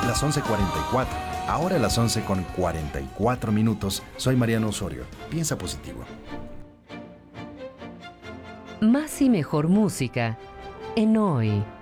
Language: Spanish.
las 11:44. Ahora las 11:44. Soy Mariano Osorio. Piensa positivo. Más y mejor música en Hoy.